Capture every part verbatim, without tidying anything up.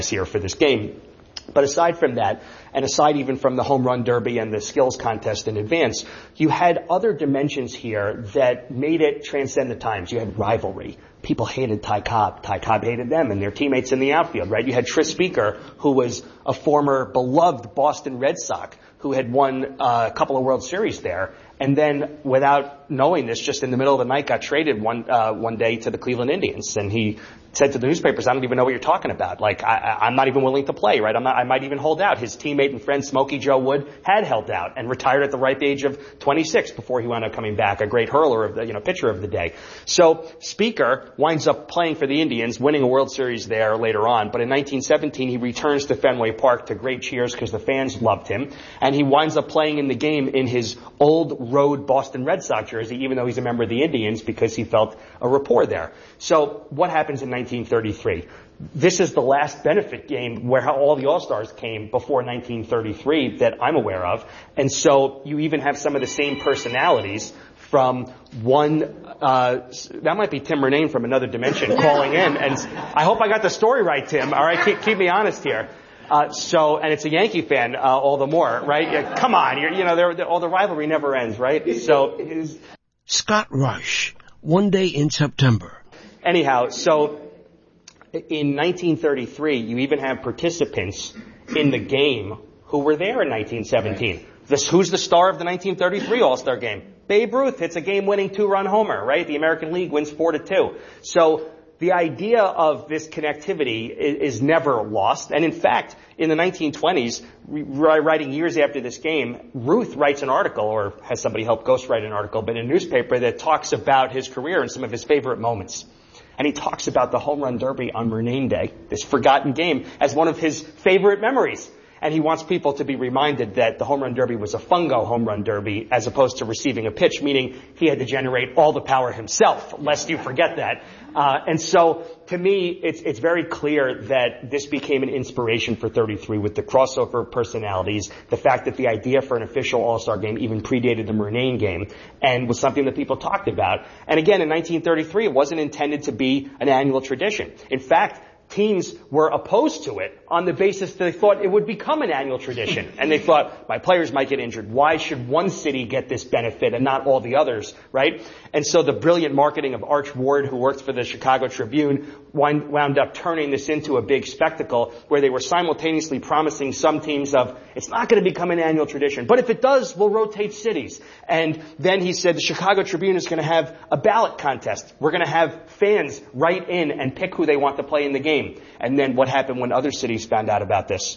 here for this game. But aside from that, and aside even from the home run derby and the skills contest in advance, you had other dimensions here that made it transcend the times. You had rivalry. People hated Ty Cobb. Ty Cobb hated them and their teammates in the outfield, right? You had Tris Speaker, who was a former beloved Boston Red Sox, who had won uh, a couple of World Series there, and then without knowing this, just in the middle of the night, got traded one uh, one day to the Cleveland Indians. And he said to the newspapers, I don't even know what you're talking about. Like, I, I'm not even willing to play, right? I'm not, I might even hold out. His teammate and friend Smokey Joe Wood had held out and retired at the ripe age of twenty-six before he wound up coming back, a great hurler of the, you know, pitcher of the day. So Speaker winds up playing for the Indians, winning a World Series there later on. But in nineteen seventeen, he returns to Fenway Park to great cheers because the fans loved him. And he winds up playing in the game in his old road Boston Red Sox jersey, even though he's a member of the Indians, because he felt a rapport there. So what happens in nineteen thirty-three? This is the last benefit game where all the All-Stars came before nineteen thirty-three that I'm aware of. And so you even have some of the same personalities from one, uh, that might be Tim Murnane from Another Dimension calling in. And I hope I got the story right, Tim. All right, keep, keep me honest here. Uh, so, and it's a Yankee fan, uh, all the more, right? Yeah, come on, you're, you know, they're, they're, all the rivalry never ends, right? So, is Scott Rush, one day in September. Anyhow, so in nineteen thirty-three, you even have participants in the game who were there in nineteen seventeen. This, who's the star of the nineteen thirty-three All-Star game? Babe Ruth hits a game-winning two-run homer, right? The American League wins four to two. So, the idea of this connectivity is, is never lost. And in fact, in the nineteen twenties, writing years after this game, Ruth writes an article, or has somebody help ghostwrite an article, but in a newspaper that talks about his career and some of his favorite moments. And he talks about the home run derby on Murnane Day, this forgotten game, as one of his favorite memories. And he wants people to be reminded that the home run derby was a fungo home run derby as opposed to receiving a pitch, meaning he had to generate all the power himself, lest you forget that. Uh, and so, to me, it's, it's very clear that this became an inspiration for thirty-three with the crossover personalities, the fact that the idea for an official All-Star game even predated the Murnane game, and was something that people talked about. And again, in nineteen thirty-three, it wasn't intended to be an annual tradition. In fact, teams were opposed to it on the basis that they thought it would become an annual tradition. And they thought, my players might get injured. Why should one city get this benefit and not all the others, right? And so the brilliant marketing of Arch Ward, who worked for the Chicago Tribune, wound up turning this into a big spectacle where they were simultaneously promising some teams of, it's not going to become an annual tradition, but if it does, we'll rotate cities. And then he said the Chicago Tribune is going to have a ballot contest. We're going to have fans write in and pick who they want to play in the game. And then what happened when other cities found out about this?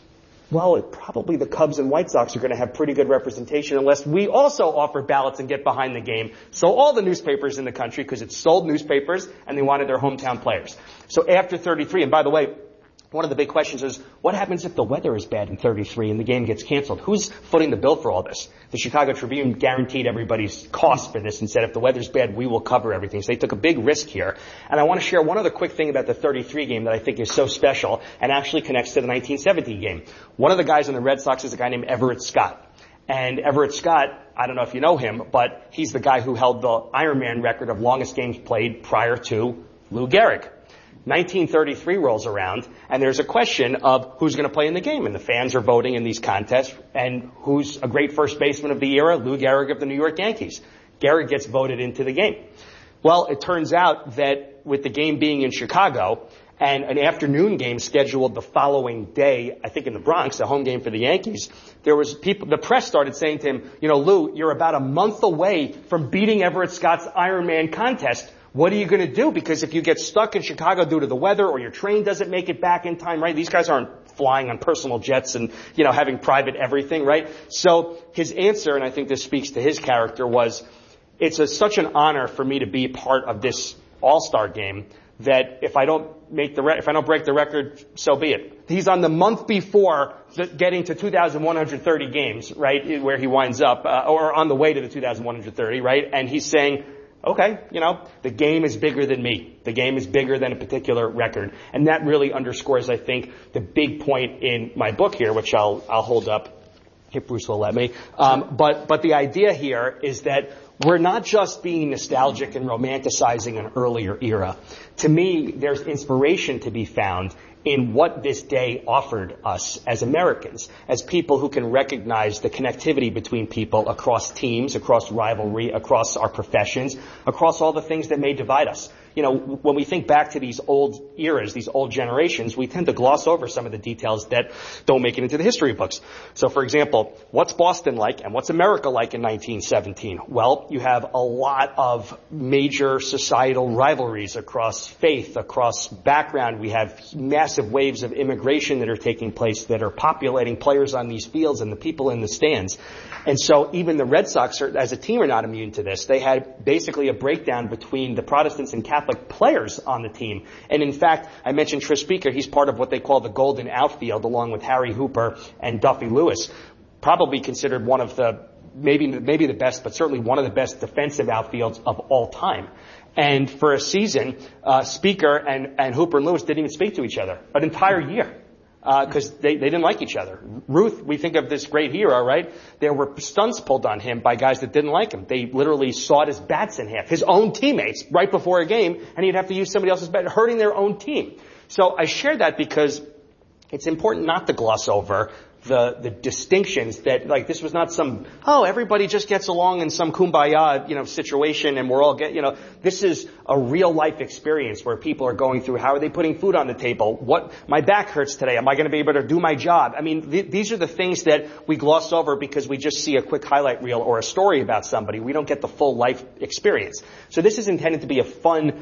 Well, it, probably the Cubs and White Sox are going to have pretty good representation unless we also offer ballots and get behind the game. So all the newspapers in the country, because it sold newspapers and they wanted their hometown players. So after thirty-three, and by the way, one of the big questions is, what happens if the weather is bad in thirty-three and the game gets canceled? Who's footing the bill for all this? The Chicago Tribune guaranteed everybody's costs for this and said, if the weather's bad, we will cover everything. So they took a big risk here. And I want to share one other quick thing about the thirty-three game that I think is so special and actually connects to the nineteen seventeen game. One of the guys on the Red Sox is a guy named Everett Scott. And Everett Scott, I don't know if you know him, but he's the guy who held the Ironman record of longest games played prior to Lou Gehrig. nineteen thirty-three rolls around, and there's a question of who's going to play in the game. And the fans are voting in these contests, and who's a great first baseman of the era? Lou Gehrig of the New York Yankees. Gehrig gets voted into the game. Well, it turns out that with the game being in Chicago, and an afternoon game scheduled the following day, I think in the Bronx, a home game for the Yankees, there was people, the press started saying to him, you know, Lou, you're about a month away from beating Everett Scott's Ironman contest. What are you going to do? Because if you get stuck in Chicago due to the weather or your train doesn't make it back in time, right? These guys aren't flying on personal jets and, you know, having private everything, right? So his answer, and I think this speaks to his character, was, it's a, such an honor for me to be part of this All-Star game that if I don't make the re- if I don't break the record, so be it. He's on the month before the, getting to two thousand one hundred thirty games, right, where he winds up, uh, or on the way to the two thousand one hundred thirty, right? And he's saying, okay, you know, the game is bigger than me. The game is bigger than a particular record. And that really underscores, I think, the big point in my book here, which I'll, I'll hold up if Bruce will let me. Um, but, but the idea here is that we're not just being nostalgic and romanticizing an earlier era. To me, there's inspiration to be found in what this day offered us as Americans, as people who can recognize the connectivity between people across teams, across rivalry, across our professions, across all the things that may divide us. You know, when we think back to these old eras, these old generations, we tend to gloss over some of the details that don't make it into the history books. So, for example, what's Boston like and what's America like in nineteen seventeen? Well, you have a lot of major societal rivalries across faith, across background. We have massive waves of immigration that are taking place that are populating players on these fields and the people in the stands. And so even the Red Sox, are, as a team, are not immune to this. They had basically a breakdown between the Protestants and Catholic players on the team. And in fact, I mentioned Tris Speaker. He's part of what they call the Golden Outfield, along with Harry Hooper and Duffy Lewis. Probably considered one of the, maybe, maybe the best, but certainly one of the best defensive outfields of all time. And for a season, uh, Speaker and, and Hooper and Lewis didn't even speak to each other an entire year. Because uh, they, they didn't like each other. Ruth, we think of this great hero, right? There were stunts pulled on him by guys that didn't like him. They literally sawed his bats in half, his own teammates, right before a game, and he'd have to use somebody else's bat, hurting their own team. So I share that because it's important not to gloss over the, the distinctions that, like, this was not some, oh, everybody just gets along in some kumbaya, you know, situation and we're all get, you know, this is a real life experience where people are going through, how are they putting food on the table? What, my back hurts today. Am I going to be able to do my job? I mean, th- these are the things that we gloss over because we just see a quick highlight reel or a story about somebody. We don't get the full life experience. So this is intended to be a fun,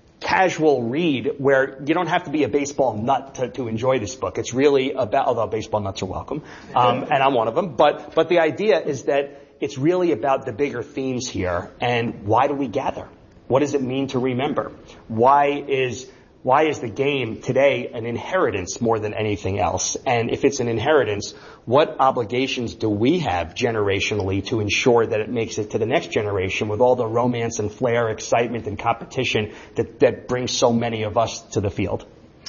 casual read where you don't have to be a baseball nut to, to enjoy this book. It's really about, although baseball nuts are welcome, um, and I'm one of them, but, but the idea is that it's really about the bigger themes here and why do we gather? What does it mean to remember? Why is, why is the game today an inheritance more than anything else? And if it's an inheritance, what obligations do we have generationally to ensure that it makes it to the next generation with all the romance and flair, excitement and competition that, that brings so many of us to the field?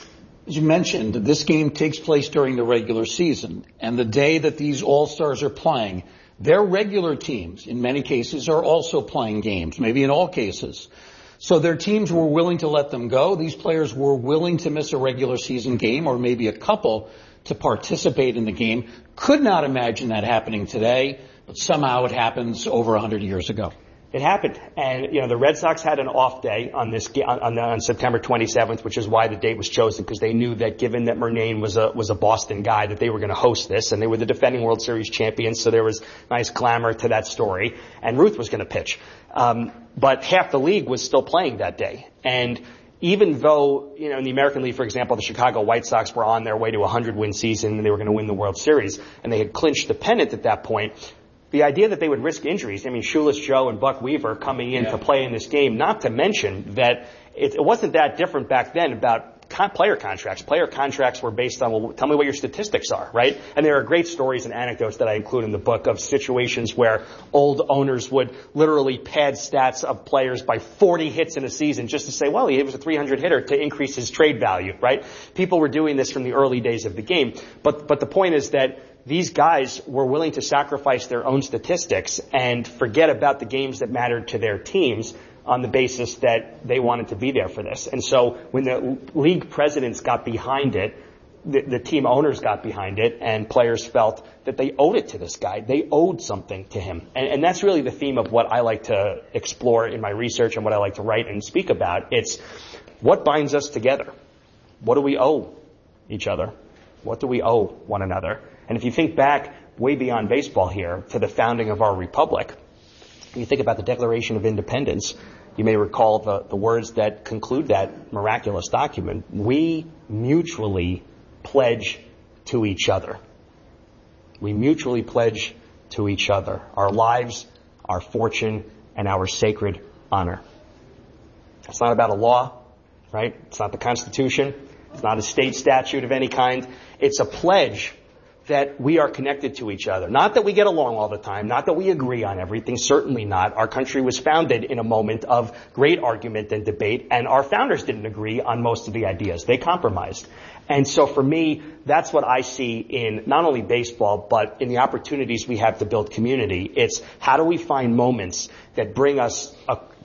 As you mentioned, this game takes place during the regular season, and the day that these all-stars are playing, their regular teams, in many cases, are also playing games, maybe in all cases. So their teams were willing to let them go. These players were willing to miss a regular season game or maybe a couple to participate in the game. Could not imagine that happening today, but somehow it happens over one hundred years ago. It happened. And, you know, the Red Sox had an off day on this, on, on September twenty-seventh, which is why the date was chosen, because they knew that given that Murnane was a, was a Boston guy, that they were going to host this, and they were the defending World Series champions, so there was nice glamour to that story. And Ruth was going to pitch. Um, but half the league was still playing that day. And even though, you know, in the American League, for example, the Chicago White Sox were on their way to a hundred-win season, and they were going to win the World Series, and they had clinched the pennant at that point, the idea that they would risk injuries, I mean, Shoeless Joe and Buck Weaver coming in yeah. to play in this game, not to mention that it, it wasn't that different back then about con- player contracts. Player contracts were based on, well, tell me what your statistics are, right? And there are great stories and anecdotes that I include in the book of situations where old owners would literally pad stats of players by forty hits in a season just to say, well, he was a three hundred hitter to increase his trade value, right? People were doing this from the early days of the game. But, but the point is that these guys were willing to sacrifice their own statistics and forget about the games that mattered to their teams on the basis that they wanted to be there for this. And so when the league presidents got behind it, the, the team owners got behind it, and players felt that they owed it to this guy. They owed something to him. And, and that's really the theme of what I like to explore in my research and what I like to write and speak about. It's what binds us together. What do we owe each other? What do we owe one another? And if you think back way beyond baseball here to the founding of our republic, you think about the Declaration of Independence, you may recall the, the words that conclude that miraculous document. We mutually pledge to each other. We mutually pledge to each other our lives, our fortune, and our sacred honor. It's not about a law, right? It's not the Constitution. It's not a state statute of any kind. It's a pledge that we are connected to each other. Not that we get along all the time, not that we agree on everything, certainly not. Our country was founded in a moment of great argument and debate, and our founders didn't agree on most of the ideas. They compromised. And so for me, that's what I see in not only baseball, but in the opportunities we have to build community. It's how do we find moments that bring us a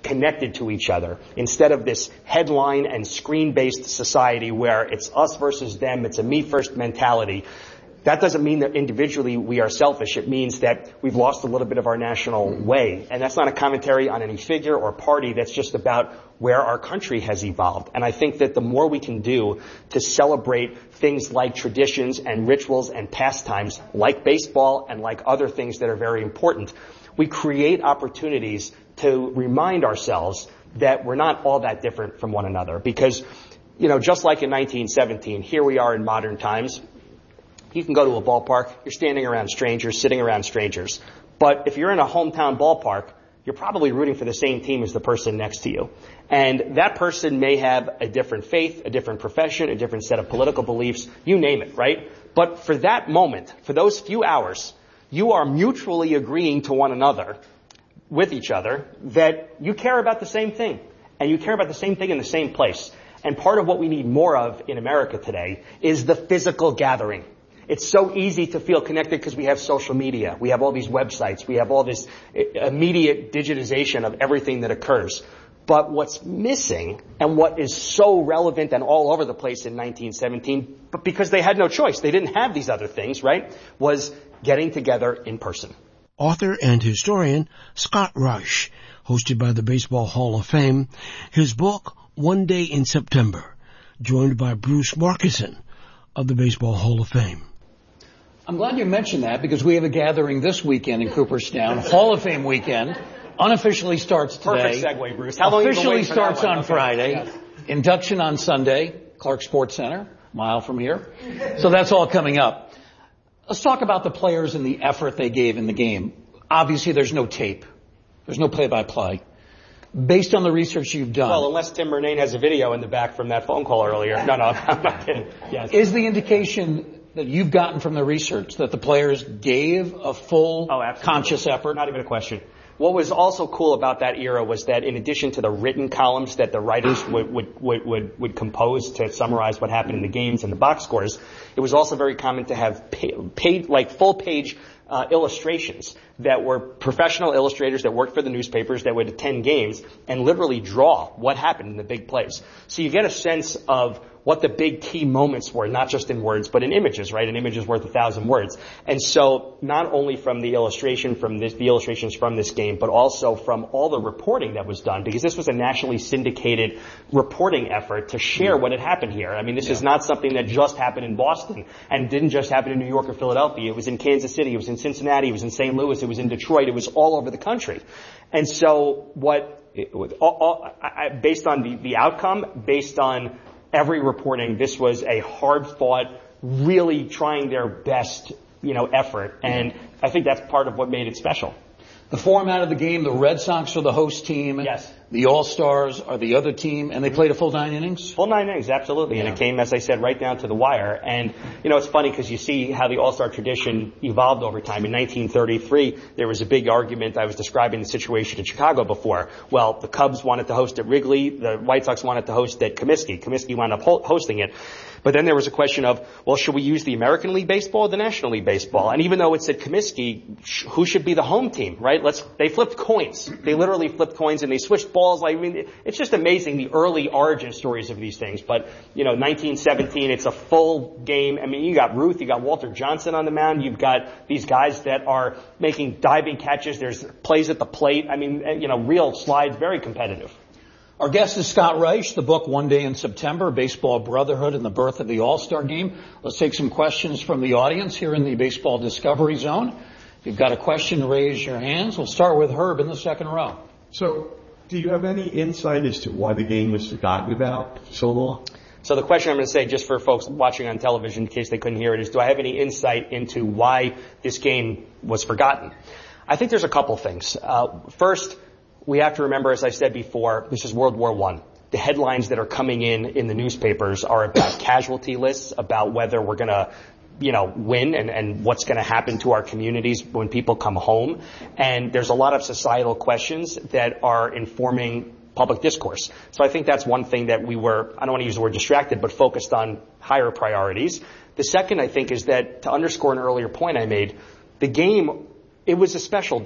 connected to each other instead of this headline and screen-based society where it's us versus them, it's a me-first mentality. That doesn't mean that individually we are selfish. It means that we've lost a little bit of our national way. And that's not a commentary on any figure or party. That's just about where our country has evolved. And I think that the more we can do to celebrate things like traditions and rituals and pastimes, like baseball and like other things that are very important, we create opportunities to remind ourselves that we're not all that different from one another. Because, you know, just like in nineteen seventeen, here we are in modern times. You can go to a ballpark, you're standing around strangers, sitting around strangers. But if you're in a hometown ballpark, you're probably rooting for the same team as the person next to you. And that person may have a different faith, a different profession, a different set of political beliefs, you name it, right? But for that moment, for those few hours, you are mutually agreeing to one another, with each other, that you care about the same thing. And you care about the same thing in the same place. And part of what we need more of in America today is the physical gathering. It's so easy to feel connected because we have social media. We have all these websites. We have all this immediate digitization of everything that occurs. But what's missing, and what is so relevant and all over the place in nineteen seventeen, but because they had no choice, they didn't have these other things, right, was getting together in person. Author and historian Scott Rush, hosted by the Baseball Hall of Fame, his book, One Day in September, joined by Bruce Markison of the Baseball Hall of Fame. I'm glad you mentioned that because we have a gathering this weekend in Cooperstown, Hall of Fame weekend. Unofficially starts today. Perfect segue, Bruce. How long Officially you been waiting for that starts one? on Okay. Friday. Yes. Induction on Sunday, Clark Sports Center, a mile from here. So that's all coming up. Let's talk about the players and the effort they gave in the game. Obviously, there's no tape. There's no play-by-play. Based on the research you've done. Well, unless Tim Murnane has a video in the back from that phone call earlier. No, no, I'm not kidding. Yes. Is the indication that you've gotten from the research that the players gave a full, oh, absolutely. conscious effort? Not even a question. What was also cool about that era was that in addition to the written columns that the writers would, would, would, would, would compose to summarize what happened in the games and the box scores, it was also very common to have paid, paid like full page uh, illustrations that were professional illustrators that worked for the newspapers that would attend games and literally draw what happened in the big plays. So you get a sense of what the big key moments were, not just in words, but in images, right? An image is worth a thousand words. And so not only from the illustration, from this, the illustrations from this game, but also from all the reporting that was done, because this was a nationally syndicated reporting effort to share what had happened here. I mean, this yeah. is not something that just happened in Boston and didn't just happen in New York or Philadelphia. It was in Kansas City, it was in Cincinnati, it was in Saint Louis, it was in Detroit, it was all over the country. And so what, it, all, all, I, based on the, the outcome, based on every reporting, this was a hard-fought, really trying their best, you know, effort. And I think that's part of what made it special. The format of the game, the Red Sox are the host team. Yes. The All-Stars are the other team, and they played a full nine innings? Full nine innings, absolutely. Yeah. And it came, as I said, right down to the wire. And, you know, it's funny because you see how the All-Star tradition evolved over time. In nineteen thirty-three, there was a big argument. I was describing the situation in Chicago before. Well, the Cubs wanted to host at Wrigley. The White Sox wanted to host at Comiskey. Comiskey wound up ho- hosting it. But then there was a question of, well, should we use the American League Baseball or the National League Baseball? And even though it's at Comiskey, sh- who should be the home team, right? Let's, they flipped coins. They literally flipped coins and they switched balls. Like, I mean, it's just amazing the early origin stories of these things. But, you know, nineteen seventeen, it's a full game. I mean, you got Ruth, you got Walter Johnson on the mound. You've got these guys that are making diving catches. There's plays at the plate. I mean, you know, real slides, very competitive. Our guest is Scott Reich, the book One Day in September, Baseball Brotherhood and the Birth of the All-Star Game. Let's take some questions from the audience here in the Baseball Discovery Zone. If you've got a question, raise your hands. We'll start with Herb in the second row. So, do you have any insight as to why the game was forgotten about so long? So the question I'm going to say, just for folks watching on television in case they couldn't hear it, is do I have any insight into why this game was forgotten? I think there's a couple things. Uh, first, we have to remember, as I said before, this is World War One. The headlines that are coming in in the newspapers are about casualty lists, about whether we're going to, you know, win and, and what's going to happen to our communities when people come home. And there's a lot of societal questions that are informing public discourse. So I think that's one thing that we were, I don't want to use the word distracted, but focused on higher priorities. The second, I think, is that to underscore an earlier point I made, the game, it was a special day.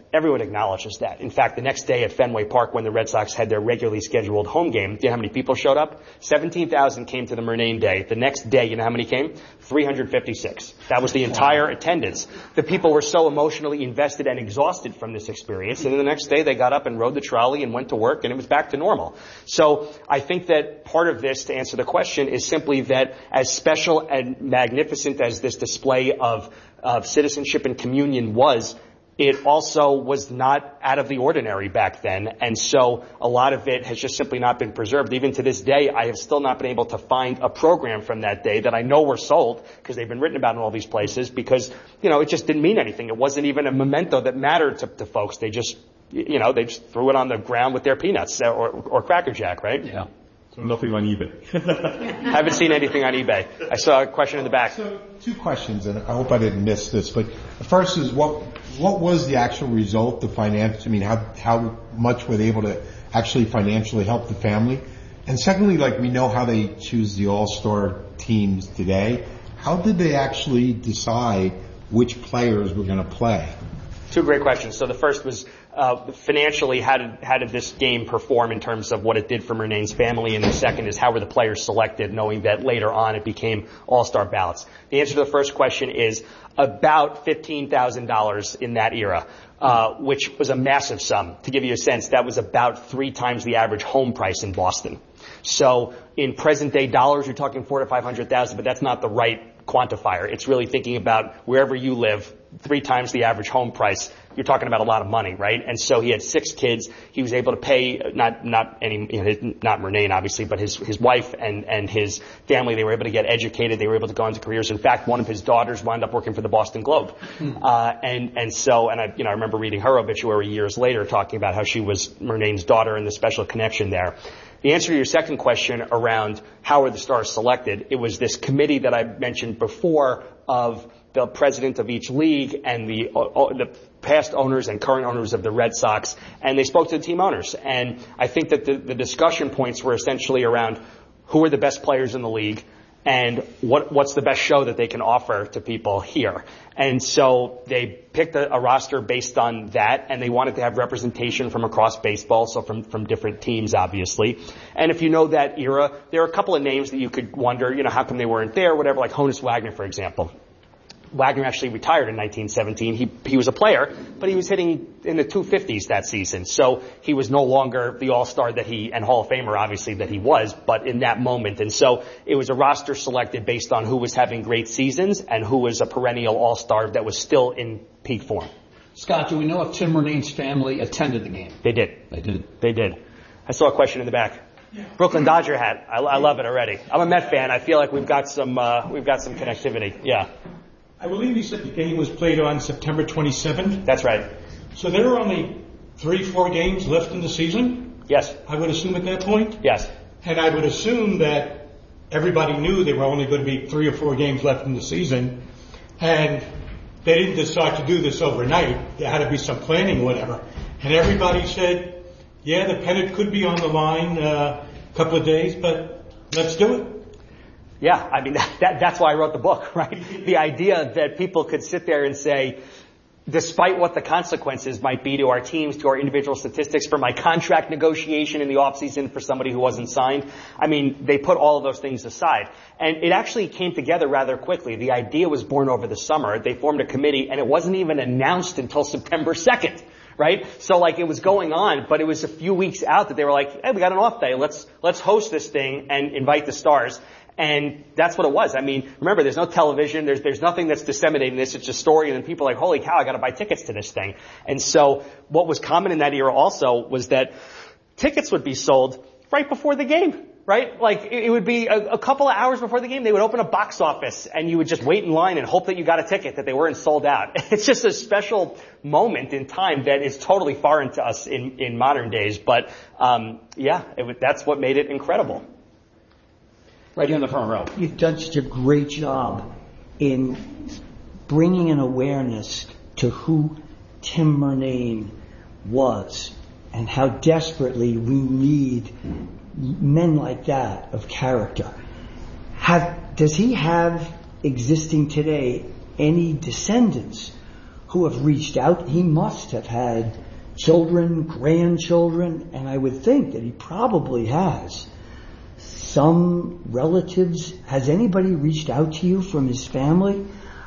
everyone acknowledges that. In fact, the next day at Fenway Park when the Red Sox had their regularly scheduled home game, do you know how many people showed up? seventeen thousand came to the Murnane Day. The next day, you know how many came? three hundred fifty-six. That was the entire attendance. The people were so emotionally invested and exhausted from this experience, and then the next day they got up and rode the trolley and went to work, and it was back to normal. So I think that part of this, to answer the question, is simply that as special and magnificent as this display of, of citizenship and communion was, it also was not out of the ordinary back then, and so a lot of it has just simply not been preserved. Even to this day, I have still not been able to find a program from that day that I know were sold, because they've been written about in all these places, because, you know, it just didn't mean anything. It wasn't even a memento that mattered to, to folks. They just, you know, they just threw it on the ground with their peanuts or, or Cracker Jack, right? Yeah. So nothing on eBay. Haven't seen anything on eBay. I saw a question in the back. So two questions, and I hope I didn't miss this, but the first is what what was the actual result, the finance? I mean, how how much were they able to actually financially help the family? And secondly, like we know how they choose the all-star teams today. How did they actually decide which players were going to play? Two great questions. So the first was uh, financially, how did how did this game perform in terms of what it did for Murnane's family? And the second is how were the players selected, knowing that later on it became all-star ballots? The answer to the first question is about fifteen thousand dollars in that era, uh, which was a massive sum. To give you a sense, that was about three times the average home price in Boston. So in present-day dollars, you're talking four to five hundred thousand, but that's not the right quantifier. It's really thinking about wherever you live, three times the average home price. You're talking about a lot of money, right? And so he had six kids. He was able to pay not not any you know, not Murnane obviously, but his his wife and and his family. They were able to get educated. They were able to go into careers. In fact, one of his daughters wound up working for the Boston Globe. Uh, and and so and I you know I remember reading her obituary years later, talking about how she was Murnane's daughter and the special connection there. The answer to your second question around how are the stars selected, it was this committee that I mentioned before of the president of each league and the uh, the past owners and current owners of the Red Sox, and they spoke to the team owners. And I think that the, the discussion points were essentially around who are the best players in the league and what what's the best show that they can offer to people here. And so they picked a, a roster based on that, and they wanted to have representation from across baseball, so from, from different teams, obviously. And if you know that era, there are a couple of names that you could wonder, you know, how come they weren't there, whatever, like Honus Wagner, for example. Wagner actually retired in nineteen seventeen. He he was a player, but he was hitting in the two fifties that season. So he was no longer the all-star that he, and Hall of Famer obviously that he was, but in that moment. And so it was a roster selected based on who was having great seasons and who was a perennial all-star that was still in peak form. Scott, do we know if Tim Murnane's family attended the game? They did. They did. They did. I saw a question in the back. Yeah. Brooklyn Dodger hat. I, I love it already. I'm a Met fan. I feel like we've got some uh, we've got some connectivity. Yeah. I believe you said the game was played on September twenty-seventh. That's right. So there are only three, four games left in the season? Yes. I would assume at that point? Yes. And I would assume that everybody knew there were only going to be three or four games left in the season, and they didn't decide to do this overnight. There had to be some planning or whatever. And everybody said, yeah, the pennant could be on the line uh, a couple of days, but let's do it. Yeah, I mean, that, that, that's why I wrote the book, right? The idea that people could sit there and say, despite what the consequences might be to our teams, to our individual statistics, for my contract negotiation in the offseason for somebody who wasn't signed, I mean, they put all of those things aside. And it actually came together rather quickly. The idea was born over the summer. They formed a committee, and it wasn't even announced until September second. Right? So like it was going on, but it was a few weeks out that they were like, hey, we got an off day. Let's, let's host this thing and invite the stars. And that's what it was. I mean, remember, there's no television. There's, there's nothing that's disseminating this. It's a story. And then people are like, holy cow, I got to buy tickets to this thing. And so what was common in that era also was that tickets would be sold right before the game. Right? Like, it would be a, a couple of hours before the game, they would open a box office and you would just wait in line and hope that you got a ticket, that they weren't sold out. It's just a special moment in time that is totally foreign to us in, in modern days. But, um, yeah, it would, that's what made it incredible. Right here in the front row. You've done such a great job in bringing an awareness to who Tim Murnane was and how desperately we need men like that of character. Have, does he have existing today any descendants who have reached out. He must have had children, grandchildren, and I would think that he probably has some relatives. Has anybody reached out to you from his family?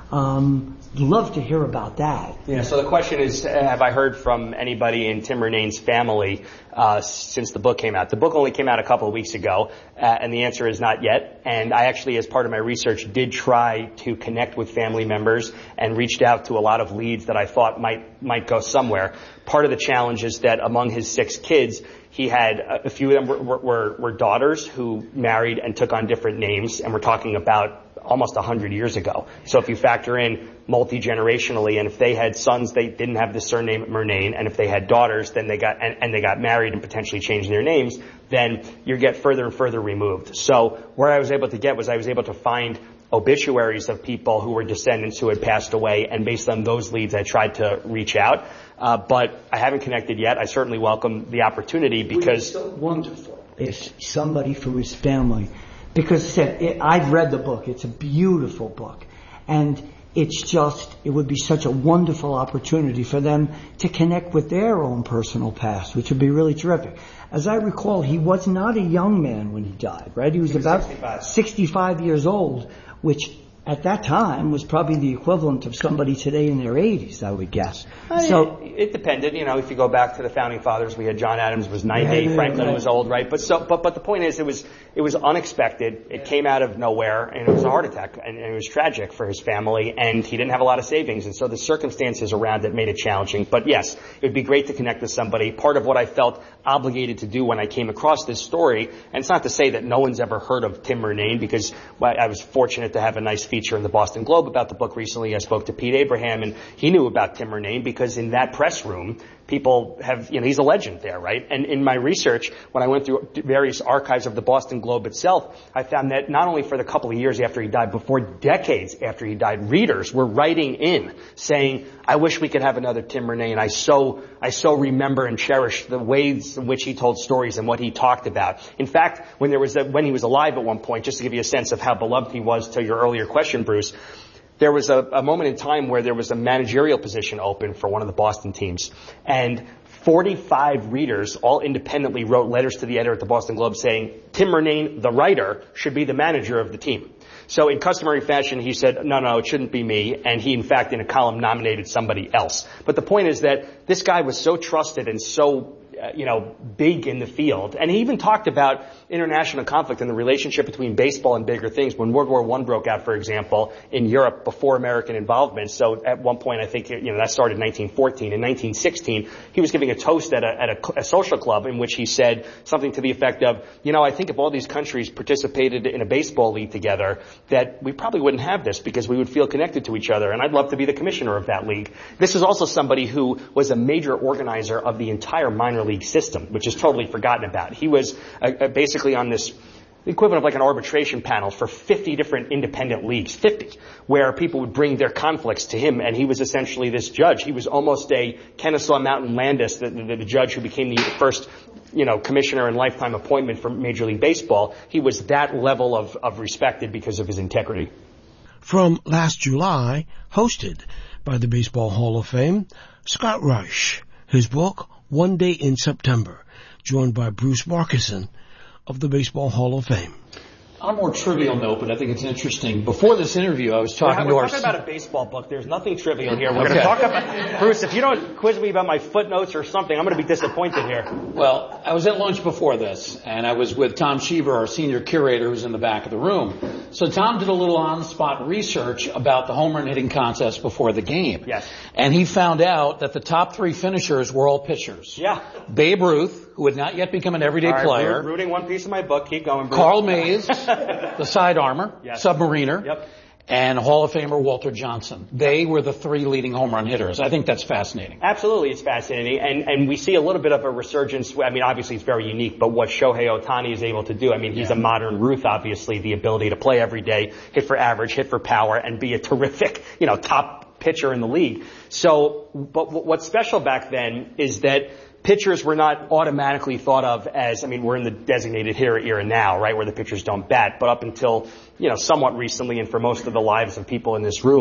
Um, love to hear about that. Yeah, so the question is, have I heard from anybody in Tim Rinnane's family uh, since the book came out? The book only came out a couple of weeks ago, uh, and the answer is not yet. And I actually, as part of my research, did try to connect with family members and reached out to a lot of leads that I thought might might go somewhere. Part of the challenge is that among his six kids, he had a few of them were, were, were daughters who married and took on different names, and we're talking about almost a hundred years ago. So if you factor in multi-generationally, and if they had sons, they didn't have the surname Murnane, and if they had daughters, then they got, and, and they got married and potentially changed their names, then you get further and further removed. So where I was able to get was I was able to find obituaries of people who were descendants who had passed away, and based on those leads, I tried to reach out. Uh, but I haven't connected yet. I certainly welcome the opportunity because... It's so wonderful if somebody from his family, because said it, I've read the book. It's a beautiful book. And it's just, it would be such a wonderful opportunity for them to connect with their own personal past, which would be really terrific. As I recall, he was not a young man when he died, right? He was, he was about sixty-five. sixty-five years old, which at that time was probably the equivalent of somebody today in their eighties, I would guess. I mean, so it, it depended. You know, if you go back to the founding fathers, we had John Adams was ninety, yeah, Franklin right. was old, right? But so, but but the point is, it was it was unexpected. It came out of nowhere, and it was a heart attack, and, and it was tragic for his family. And he didn't have a lot of savings, and so the circumstances around it made it challenging. But yes, it would be great to connect with somebody. Part of what I felt obligated to do when I came across this story, and it's not to say that no one's ever heard of Tim Murnane, because well, I was fortunate to have a nice feature in the Boston Globe about the book recently. I spoke to Pete Abraham, and he knew about Tim Murnane because in that press room, people have, you know, he's a legend there, right? And in my research, when I went through various archives of the Boston Globe itself, I found that not only for the couple of years after he died, but for decades after he died, readers were writing in saying, I wish we could have another Tim Murnane. I so, I so remember and cherish the ways in which he told stories and what he talked about. In fact, when there was a, when he was alive at one point, just to give you a sense of how beloved he was to your earlier question, Bruce, there was a, a moment in time where there was a managerial position open for one of the Boston teams, and forty-five readers all independently wrote letters to the editor at the Boston Globe saying Tim Murnane, the writer, should be the manager of the team. So in customary fashion, he said, no, no, it shouldn't be me. And he, in fact, in a column nominated somebody else. But the point is that this guy was so trusted and so Uh, you know, big in the field. And he even talked about international conflict and the relationship between baseball and bigger things. When World War One broke out, for example, in Europe before American involvement. So at one point, I think, you know, that started in nineteen fourteen. In nineteen sixteen, he was giving a toast at a, at a, a social club in which he said something to the effect of, you know, I think if all these countries participated in a baseball league together, that we probably wouldn't have this because we would feel connected to each other. And I'd love to be the commissioner of that league. This is also somebody who was a major organizer of the entire minor league system, which is totally forgotten about. He was uh, uh, basically on this, the equivalent of like an arbitration panel for fifty different independent leagues, fifty, where people would bring their conflicts to him, and he was essentially this judge. He was almost a Kennesaw Mountain Landis, the, the, the judge who became the first, you know, commissioner and lifetime appointment for Major League Baseball. He was that level of, of respected because of his integrity. From last July, hosted by the Baseball Hall of Fame, Scott Rush, his book, One Day in September, joined by Bruce Markison of the Baseball Hall of Fame. On a more trivial note, but I think it's interesting. Before this interview, I was talking we're, to we're our... talking about a baseball book. There's nothing trivial here. We're okay. going to talk about... Bruce, if you don't quiz me about my footnotes or something, I'm going to be disappointed here. Well, I was at lunch before this, and I was with Tom Cheever, our senior curator, who's in the back of the room. So Tom did a little on-the-spot research about the home run hitting contest before the game. Yes. And he found out that the top three finishers were all pitchers. Yeah. Babe Ruth, who had not yet become an everyday all right, player. We're rooting one piece of my book. Keep going, Bruce. Carl Mays, the side armor, yes. submariner, yep. and Hall of Famer Walter Johnson. They were the three leading home run hitters. I think that's fascinating. Absolutely, it's fascinating. And and we see a little bit of a resurgence. I mean, obviously it's very unique, but what Shohei Ohtani is able to do, I mean, he's yeah. a modern Ruth, obviously, the ability to play every day, hit for average, hit for power, and be a terrific, you know, top pitcher in the league. So, but what's special back then is that pitchers were not automatically thought of as, I mean, we're in the designated hitter era now, right, where the pitchers don't bat. But up until, you know, somewhat recently, and for most of the lives of people in this room,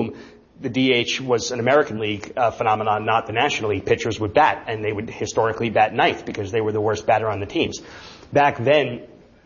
the D H was an American League uh, phenomenon, not the National League. Pitchers would bat, and they would historically bat ninth because they were the worst batter on the teams. Back then,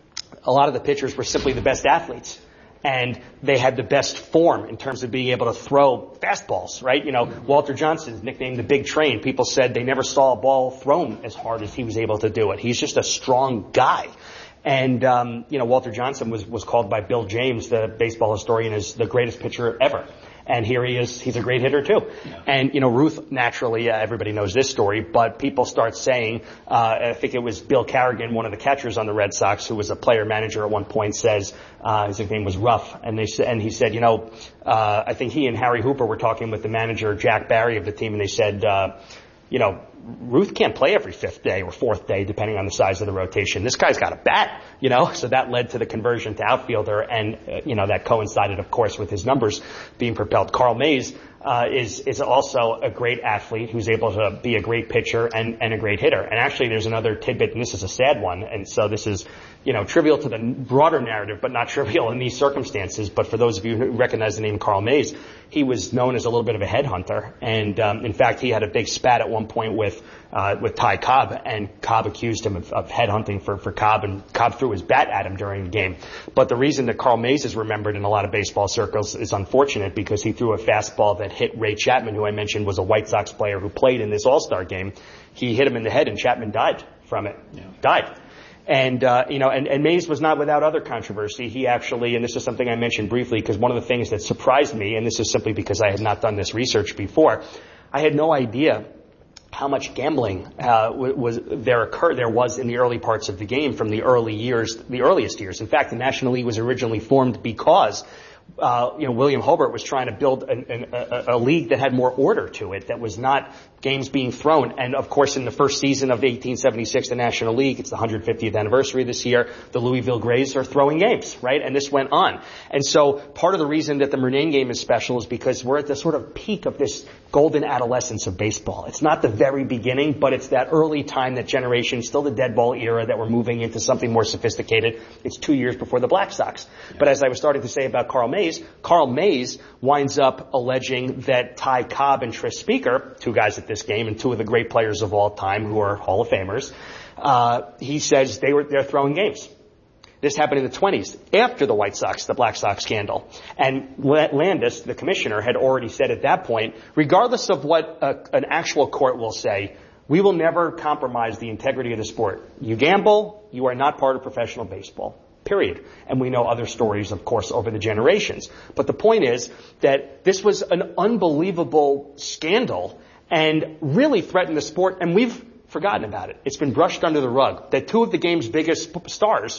a lot of the pitchers were simply the best athletes. And they had the best form in terms of being able to throw fastballs, right? You know, Walter Johnson, nicknamed the Big Train. People said they never saw a ball thrown as hard as he was able to do it. He's just a strong guy. And, um, you know, Walter Johnson was, was called by Bill James, the baseball historian, as the greatest pitcher ever. And here he is. He's a great hitter, too. Yeah. And, you know, Ruth, naturally, uh, everybody knows this story, but people start saying, uh, I think it was Bill Carrigan, one of the catchers on the Red Sox, who was a player manager at one point, says, uh, his nickname was Ruff. And they and he said, you know, uh, I think he and Harry Hooper were talking with the manager, Jack Barry, of the team, and they said, uh, you know, Ruth can't play every fifth day or fourth day, depending on the size of the rotation. This guy's got a bat, you know, so that led to the conversion to outfielder, and, uh, you know, that coincided, of course, with his numbers being propelled. Carl Mays uh, is is also a great athlete who's able to be a great pitcher and, and a great hitter. And actually, there's another tidbit, and this is a sad one, and so this is, you know, trivial to the broader narrative, but not trivial in these circumstances. But for those of you who recognize the name Carl Mays, he was known as a little bit of a headhunter, and um, in fact, he had a big spat at one point with uh, with Ty Cobb, and Cobb accused him of, of headhunting for for Cobb, and Cobb threw his bat at him during the game. But the reason that Carl Mays is remembered in a lot of baseball circles is unfortunate, because he threw a fastball that hit Ray Chapman, who I mentioned was a White Sox player who played in this All-Star game. He hit him in the head, and Chapman died from it. Yeah. Died. And, uh, you know, and, and Mays was not without other controversy. He actually, and this is something I mentioned briefly, because one of the things that surprised me, and this is simply because I had not done this research before, I had no idea how much gambling uh, was there occurred there was in the early parts of the game, from the early years, the earliest years. In fact, the National League was originally formed because Uh, you know, William Hobart was trying to build an, an, a, a league that had more order to it, that was not games being thrown. And of course, in the first season of eighteen seventy-six, the National League, it's the one hundred fiftieth anniversary this year, the Louisville Grays are throwing games, right? And this went on. And so part of the reason that the Murnane game is special is because we're at the sort of peak of this golden adolescence of baseball. It's not the very beginning, but it's that early time, that generation, still the dead ball era, that we're moving into something more sophisticated. It's two years before the Black Sox. But as I was starting to say about Carl Mays, Carl Mays winds up alleging that Ty Cobb and Tris Speaker, two guys at this game and two of the great players of all time who are Hall of Famers, uh, he says they were, they're throwing games. This happened in the twenties, after the White Sox, the Black Sox scandal. And Landis, the commissioner, had already said at that point, regardless of what a, an actual court will say, we will never compromise the integrity of the sport. You gamble, you are not part of professional baseball. Period. And we know other stories, of course, over the generations. But the point is that this was an unbelievable scandal and really threatened the sport, and we've forgotten about it. It's been brushed under the rug. That two of the game's biggest stars,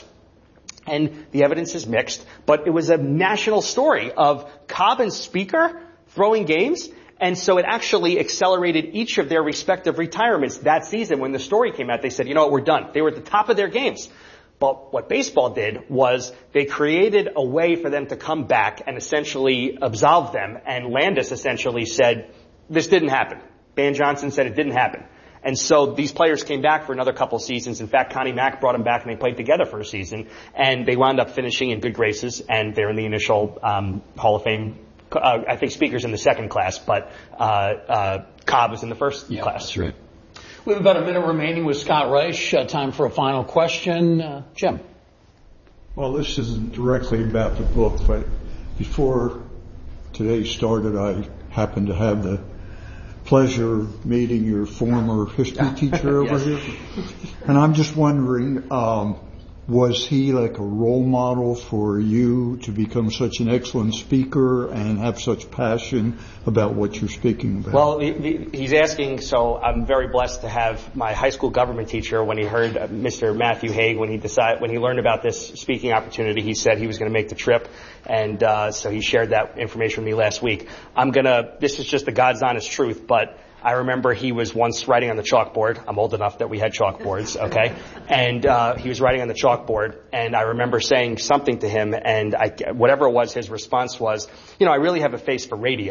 and the evidence is mixed, but it was a national story of Cobb and Speaker throwing games. And so it actually accelerated each of their respective retirements that season. When the story came out, they said, you know what, we're done. They were at the top of their games. But what baseball did was they created a way for them to come back and essentially absolve them. And Landis essentially said, this didn't happen. Ban Johnson said it didn't happen. And so these players came back for another couple seasons. In fact, Connie Mack brought them back, and they played together for a season. And they wound up finishing in good graces, and they're in the initial um, Hall of Fame. Uh, I think Speaker's in the second class, but uh, uh, Cobb was in the first yeah, class. That's right. We have about a minute remaining with Scott Reich. Uh, time for a final question. Uh, Jim. Well, this isn't directly about the book, but before today started, I happened to have the pleasure of meeting your former history teacher over yes. here. And I'm just wondering, um, was he like a role model for you to become such an excellent speaker and have such passion about what you're speaking about? Well, he's asking, so I'm very blessed to have my high school government teacher. When he heard uh, Mister Matthew Haig, when he decided, when he learned about this speaking opportunity, he said he was going to make the trip. And, uh, so he shared that information with me last week. I'm gonna, this is just the God's honest truth, but I remember he was once writing on the chalkboard. I'm old enough that we had chalkboards, okay? And uh he was writing on the chalkboard, and I remember saying something to him, and I, whatever it was, his response was, you know, I really have a face for radio.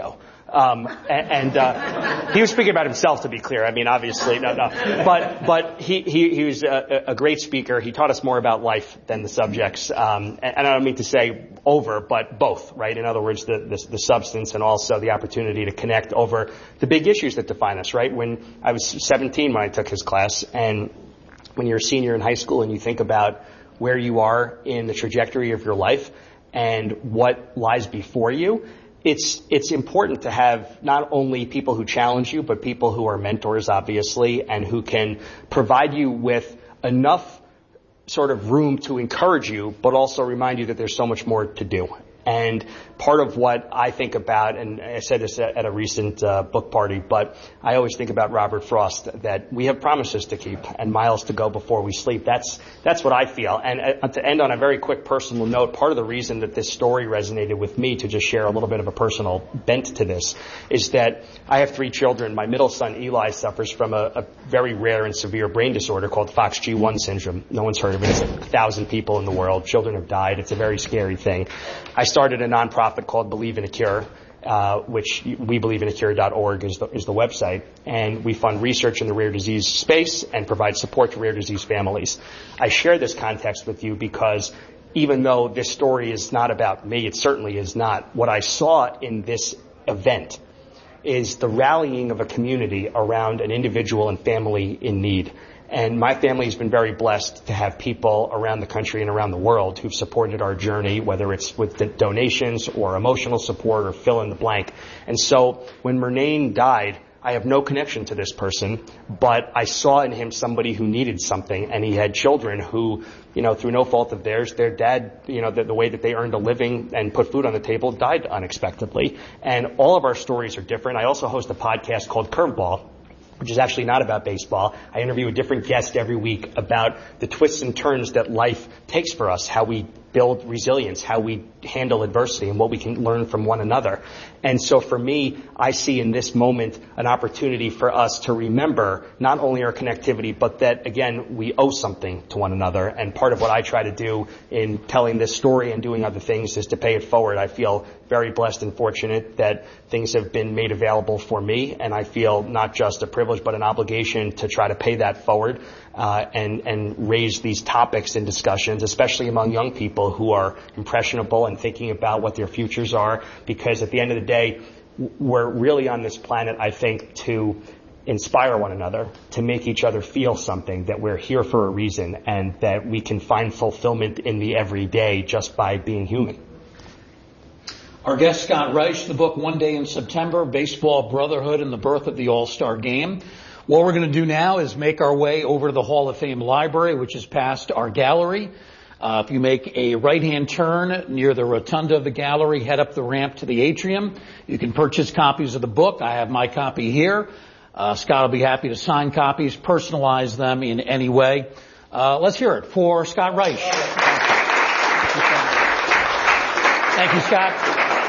Um, and and uh, he was speaking about himself, to be clear. I mean, obviously, no, no. But but he he, he was a, a great speaker. He taught us more about life than the subjects. Um, and, and I don't mean to say over, but both, right? In other words, the, the the substance and also the opportunity to connect over the big issues that define us, right? When I was seventeen when I took his class, and when you're a senior in high school and you think about where you are in the trajectory of your life and what lies before you, It's it's important to have not only people who challenge you, but people who are mentors, obviously, and who can provide you with enough sort of room to encourage you, but also remind you that there's so much more to do. And part of what I think about, and I said this at a recent uh, book party, but I always think about Robert Frost, that we have promises to keep and miles to go before we sleep. That's that's what I feel. And uh, to end on a very quick personal note, part of the reason that this story resonated with me, to just share a little bit of a personal bent to this, is that I have three children. My middle son, Eli, suffers from a, a very rare and severe brain disorder called Fox G one syndrome. No one's heard of it. It's a thousand people in the world. Children have died. It's a very scary thing. I started a nonprofit called Believe in a Cure, uh, which we believe in a cure dot org is the, is the website. And we fund research in the rare disease space and provide support to rare disease families. I share this context with you because even though this story is not about me, it certainly is not. What I saw in this event is the rallying of a community around an individual and family in need. And my family has been very blessed to have people around the country and around the world who've supported our journey, whether it's with the donations or emotional support or fill in the blank. And so when Murnane died, I have no connection to this person, but I saw in him somebody who needed something, and he had children who, you know, through no fault of theirs, their dad, you know, the, the way that they earned a living and put food on the table died unexpectedly. And all of our stories are different. I also host a podcast called Curveball, which is actually not about baseball. I interview a different guest every week about the twists and turns that life takes for us, how we build resilience, how we handle adversity, and what we can learn from one another. And so for me, I see in this moment an opportunity for us to remember not only our connectivity, but that, again, we owe something to one another. And part of what I try to do in telling this story and doing other things is to pay it forward. I feel very blessed and fortunate that things have been made available for me, and I feel not just a privilege, but an obligation to try to pay that forward uh, and, and raise these topics in discussions, especially among young people who are impressionable and thinking about what their futures are, because at the end of the day, we're really on this planet, I think, to inspire one another, to make each other feel something, that we're here for a reason, and that we can find fulfillment in the everyday just by being human. Our guest, Scott Reich, the book One Day in September, Baseball, Brotherhood, and the Birth of the All-Star Game. What we're going to do now is make our way over to the Hall of Fame Library, which is past our gallery. Uh, if you make a right-hand turn near the rotunda of the gallery, head up the ramp to the atrium. You can purchase copies of the book. I have my copy here. Uh, Scott will be happy to sign copies, personalize them in any way. Uh, let's hear it for Scott Reich. Thank you, Scott.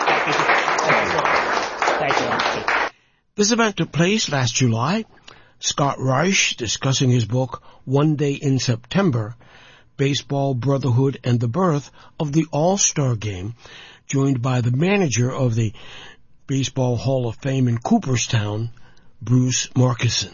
Thank you. This event took place last July. Scott Reich discussing his book, One Day in September, Baseball, Brotherhood, and the Birth of the All-Star Game, joined by the manager of the Baseball Hall of Fame in Cooperstown, Bruce Markison.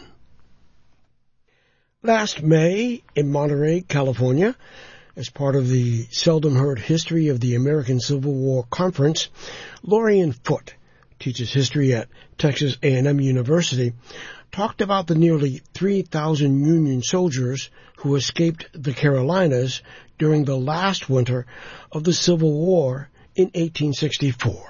Last May, in Monterey, California, as part of the Seldom Heard History of the American Civil War Conference, Lorian Foote, teaches history at Texas A and M University, talked about the nearly three thousand Union soldiers who escaped the Carolinas during the last winter of the Civil War in eighteen sixty-four.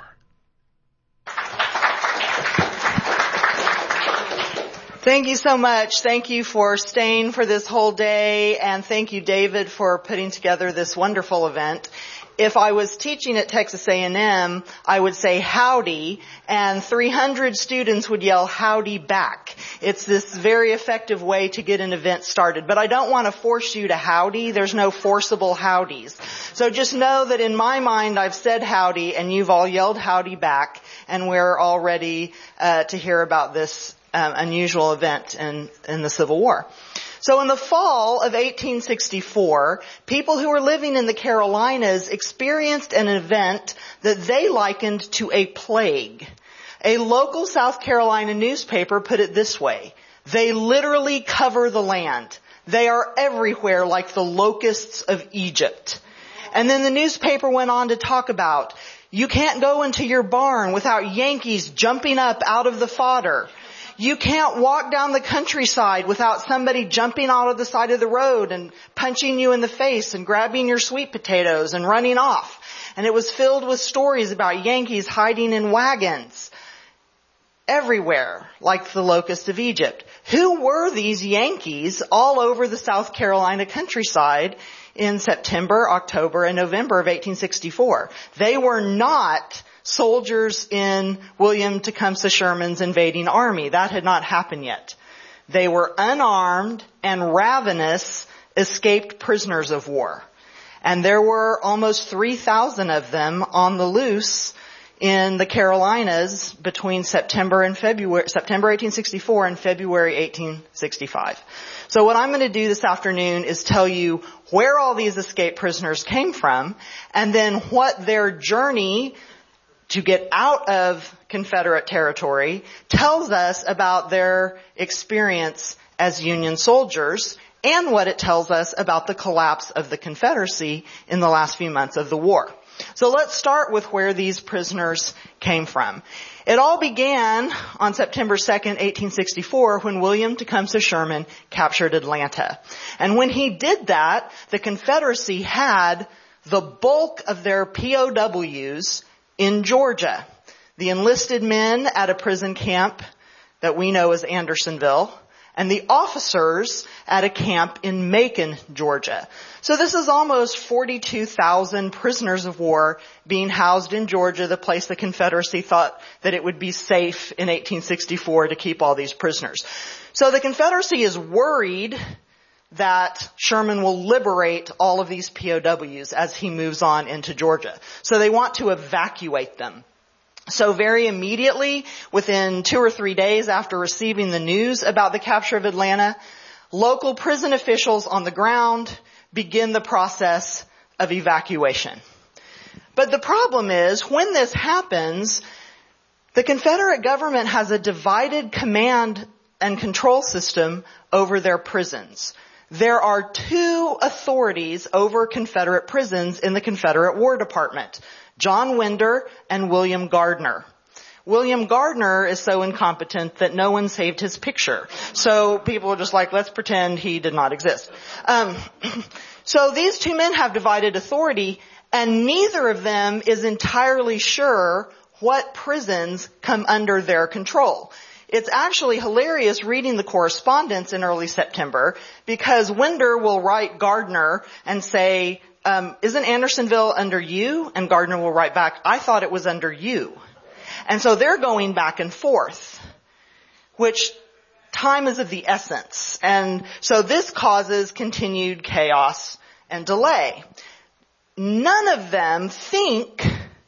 Thank you so much. Thank you for staying for this whole day, and thank you, David, for putting together this wonderful event. If I was teaching at Texas A and M, I would say howdy, and three hundred students would yell howdy back. It's this very effective way to get an event started. But I don't want to force you to howdy. There's no forcible howdies. So just know that in my mind, I've said howdy, and you've all yelled howdy back, and we're all ready uh, to hear about this um, unusual event in, in the Civil War. So in the fall of eighteen sixty-four, people who were living in the Carolinas experienced an event that they likened to a plague. A local South Carolina newspaper put it this way: they literally cover the land. They are everywhere like the locusts of Egypt. And then the newspaper went on to talk about, you can't go into your barn without Yankees jumping up out of the fodder. You can't walk down the countryside without somebody jumping out of the side of the road and punching you in the face and grabbing your sweet potatoes and running off. And it was filled with stories about Yankees hiding in wagons everywhere, like the locust of Egypt. Who were these Yankees all over the South Carolina countryside in September, October, and November of eighteen sixty-four? They were not soldiers in William Tecumseh Sherman's invading army. That had not happened yet. They were unarmed and ravenous escaped prisoners of war. And there were almost three thousand of them on the loose in the Carolinas between September and February, September eighteen sixty-four and February eighteen sixty-five. So what I'm going to do this afternoon is tell you where all these escaped prisoners came from, and then what their journey to get out of Confederate territory tells us about their experience as Union soldiers, and what it tells us about the collapse of the Confederacy in the last few months of the war. So let's start with where these prisoners came from. It all began on September second, eighteen sixty-four, when William Tecumseh Sherman captured Atlanta. And when he did that, the Confederacy had the bulk of their P O Ws in Georgia. The enlisted men at a prison camp that we know as Andersonville, and the officers at a camp in Macon, Georgia. So this is almost forty-two thousand prisoners of war being housed in Georgia, the place the Confederacy thought that it would be safe in eighteen sixty-four to keep all these prisoners. So the Confederacy is worried that Sherman will liberate all of these P O Ws as he moves on into Georgia. So they want to evacuate them. So very immediately, within two or three days after receiving the news about the capture of Atlanta, local prison officials on the ground begin the process of evacuation. But the problem is, when this happens, the Confederate government has a divided command and control system over their prisons. There are two authorities over Confederate prisons in the Confederate War Department: John Winder and William Gardner. William Gardner is so incompetent that no one saved his picture. So people are just like, let's pretend he did not exist. Um, so these two men have divided authority, and neither of them is entirely sure what prisons come under their control. It's actually hilarious reading the correspondence in early September, because Winder will write Gardner and say, Um, isn't Andersonville under you? And Gardner will write back, I thought it was under you. And so they're going back and forth, which time is of the essence. And so this causes continued chaos and delay. None of them think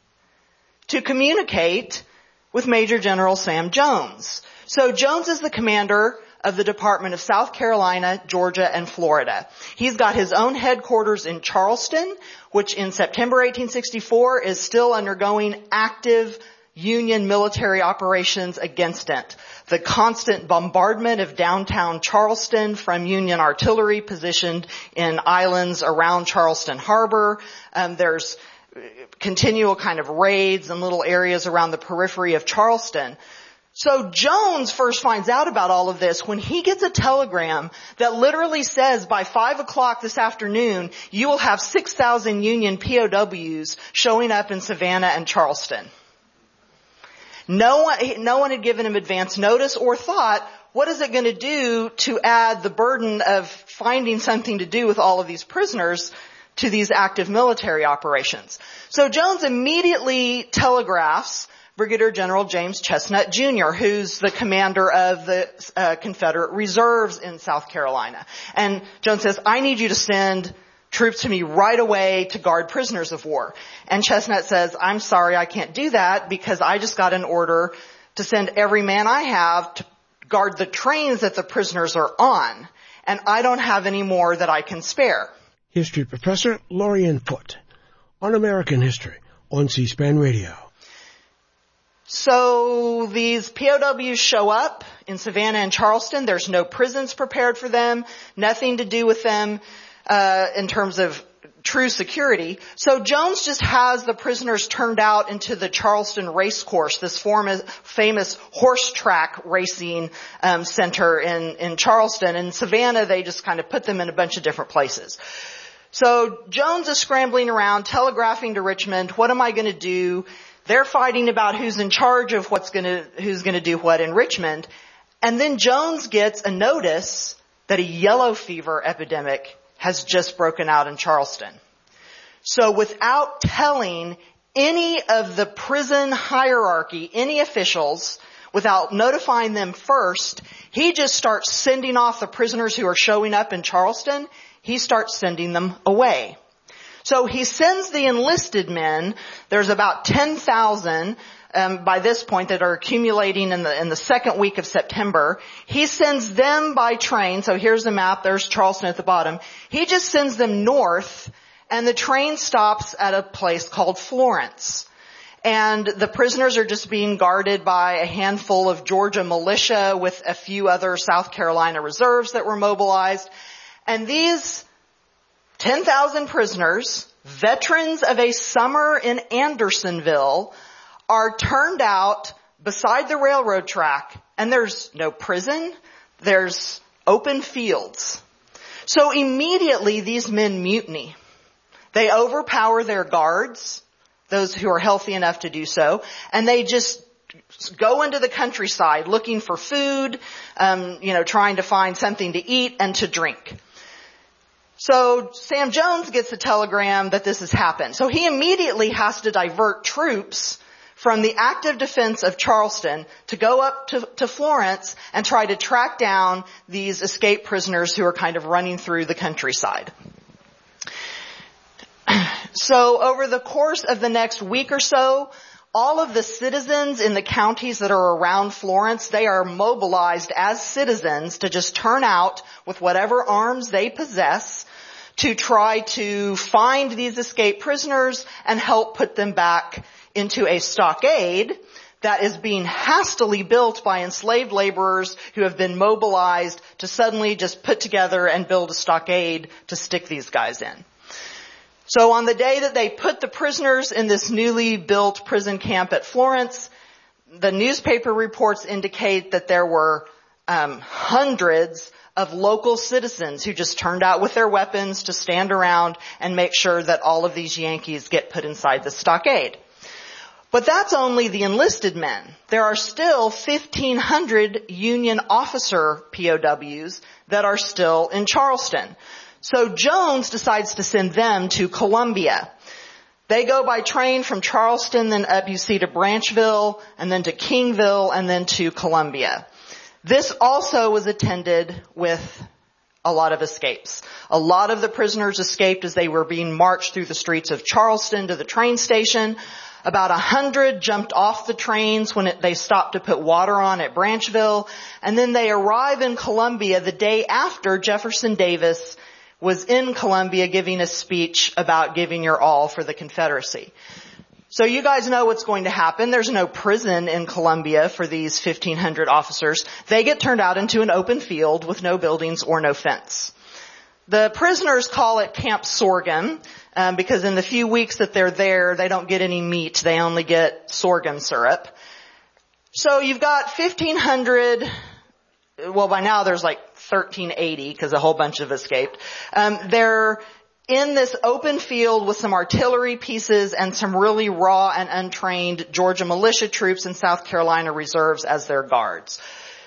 to communicate with Major General Sam Jones. So Jones is the commander of the Department of South Carolina, Georgia, and Florida. He's got his own headquarters in Charleston, which in September eighteen sixty-four is still undergoing active Union military operations against it. The constant bombardment of downtown Charleston from Union artillery positioned in islands around Charleston Harbor. Um, there's continual kind of raids in little areas around the periphery of Charleston. So Jones first finds out about all of this when he gets a telegram that literally says by five o'clock this afternoon, you will have six thousand Union P O Ws showing up in Savannah and Charleston. No one, no one had given him advance notice or thought, what is it going to do to add the burden of finding something to do with all of these prisoners to these active military operations? So Jones immediately telegraphs Brigadier General James Chestnut Junior, who's the commander of the uh, Confederate reserves in South Carolina. And Jones says, I need you to send troops to me right away to guard prisoners of war. And Chestnut says, I'm sorry, I can't do that because I just got an order to send every man I have to guard the trains that the prisoners are on. And I don't have any more that I can spare. History professor Lorian Foote on American History on C-SPAN Radio. So these P O Ws show up in Savannah and Charleston. There's no prisons prepared for them, nothing to do with them uh in terms of true security. So Jones just has the prisoners turned out into the Charleston race course, this form, famous horse track racing um, center in, in Charleston. In Savannah, they just kind of put them in a bunch of different places. So Jones is scrambling around, telegraphing to Richmond, what am I going to do? They're fighting about who's in charge of what's going to, who's going to do what in Richmond. And then Jones gets a notice that a yellow fever epidemic has just broken out in Charleston. So without telling any of the prison hierarchy, any officials, without notifying them first, he just starts sending off the prisoners who are showing up in Charleston. He starts sending them away. So he sends the enlisted men. There's about ten thousand um, by this point that are accumulating in the in the second week of September. He sends them by train. So here's the map. There's Charleston at the bottom. He just sends them north, and the train stops at a place called Florence. And the prisoners are just being guarded by a handful of Georgia militia with a few other South Carolina reserves that were mobilized. And these ten thousand prisoners, veterans of a summer in Andersonville, are turned out beside the railroad track, and there's no prison, there's open fields. So immediately these men mutiny. They overpower their guards, those who are healthy enough to do so, and they just go into the countryside looking for food, um, you know, trying to find something to eat and to drink. So Sam Jones gets a telegram that this has happened. So he immediately has to divert troops from the active defense of Charleston to go up to, to Florence and try to track down these escaped prisoners who are kind of running through the countryside. So over the course of the next week or so, all of the citizens in the counties that are around Florence, they are mobilized as citizens to just turn out with whatever arms they possess to try to find these escaped prisoners and help put them back into a stockade that is being hastily built by enslaved laborers who have been mobilized to suddenly just put together and build a stockade to stick these guys in. So on the day that they put the prisoners in this newly built prison camp at Florence, the newspaper reports indicate that there were um, hundreds of local citizens who just turned out with their weapons to stand around and make sure that all of these Yankees get put inside the stockade. But that's only the enlisted men. There are still fifteen hundred Union officer P O Ws that are still in Charleston. So Jones decides to send them to Columbia. They go by train from Charleston, then up you see to Branchville, and then to Kingville, and then to Columbia. This also was attended with a lot of escapes. A lot of the prisoners escaped as they were being marched through the streets of Charleston to the train station. About a hundred jumped off the trains when it, they stopped to put water on at Branchville. And then they arrive in Columbia the day after Jefferson Davis was in Columbia giving a speech about giving your all for the Confederacy. So you guys know what's going to happen. There's no prison in Columbia for these fifteen hundred officers. They get turned out into an open field with no buildings or no fence. The prisoners call it Camp Sorghum um, because in the few weeks that they're there, they don't get any meat. They only get sorghum syrup. So you've got fifteen hundred. Well, by now there's like thirteen eighty because a whole bunch have escaped. Um, they're in this open field with some artillery pieces and some really raw and untrained Georgia militia troops and South Carolina reserves as their guards.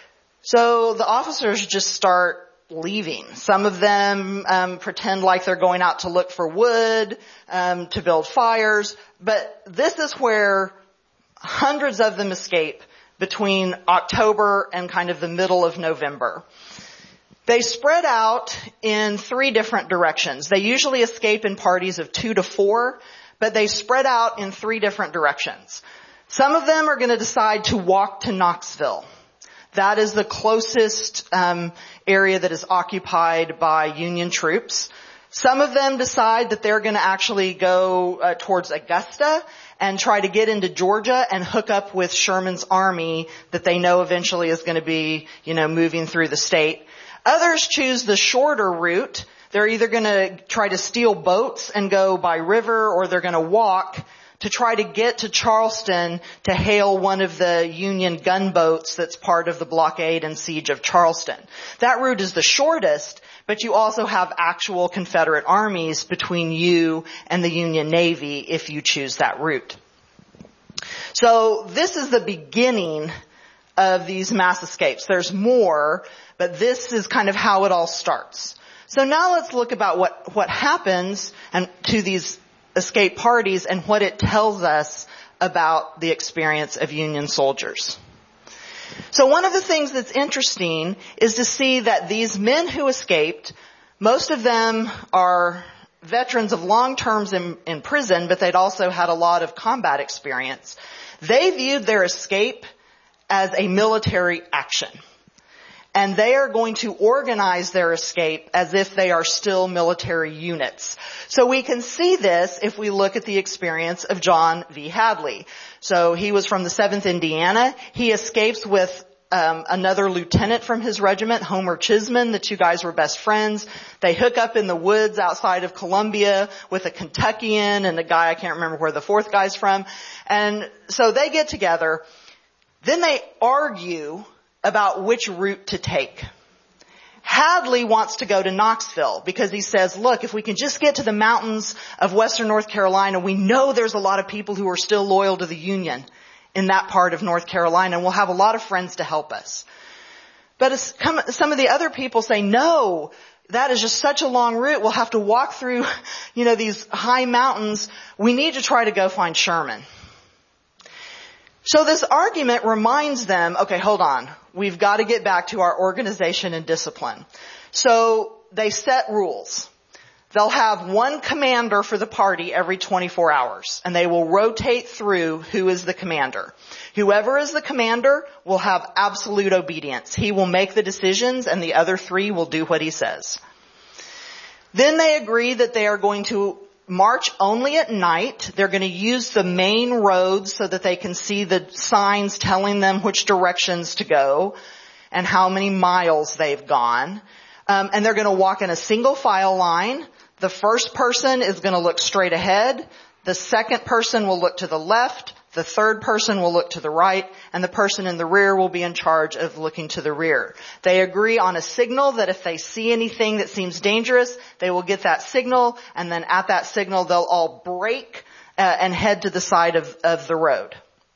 So the officers just start leaving. Some of them um, pretend like they're going out to look for wood, um, to build fires. But this is where hundreds of them escape between October and kind of the middle of November. They spread out in three different directions. They usually escape in parties of two to four, but they spread out in three different directions. Some of them are going to decide to walk to Knoxville. That is the closest um, area that is occupied by Union troops. Some of them decide that they're going to actually go uh, towards Augusta and try to get into Georgia and hook up with Sherman's army that they know eventually is going to be, you know, moving through the state. Others choose the shorter route. They're either going to try to steal boats and go by river, or they're going to walk to try to get to Charleston to hail one of the Union gunboats that's part of the blockade and siege of Charleston. That route is the shortest, but you also have actual Confederate armies between you and the Union Navy if you choose that route. So this is the beginning of these mass escapes. There's more, but this is kind of how it all starts. So now let's look about what, what happens and to these escape parties and what it tells us about the experience of Union soldiers. So one of the things that's interesting is to see that these men who escaped, most of them are veterans of long terms in, in prison, but they'd also had a lot of combat experience. They viewed their escape as a military action. And they are going to organize their escape as if they are still military units. So we can see this if we look at the experience of John V. Hadley. So he was from the seventh Indiana. He escapes with um, another lieutenant from his regiment, Homer Chisman. The two guys were best friends. They hook up in the woods outside of Columbia with a Kentuckian and a guy, I can't remember where the fourth guy's from. And so they get together. Then they argue about which route to take. Hadley wants to go to Knoxville because he says, look, if we can just get to the mountains of western North Carolina, we know there's a lot of people who are still loyal to the Union in that part of North Carolina, and we'll have a lot of friends to help us. But some of the other people say, no, that is just such a long route. We'll have to walk through, you know, these high mountains. We need to try to go find Sherman. So this argument reminds them, okay, hold on. We've got to get back to our organization and discipline. So they set rules. They'll have one commander for the party every twenty-four hours, and they will rotate through who is the commander. Whoever is the commander will have absolute obedience. He will make the decisions, and the other three will do what he says. Then they agree that they are going to march only at night. They're going to use the main roads so that they can see the signs telling them which directions to go and how many miles they've gone. Um, and they're going to walk in a single file line. The first person is going to look straight ahead. The second person will look to the left. The third person will look to the right, and the person in the rear will be in charge of looking to the rear. They agree on a signal that if they see anything that seems dangerous, they will get that signal, and then at that signal they'll all break uh, and head to the side of, of the road.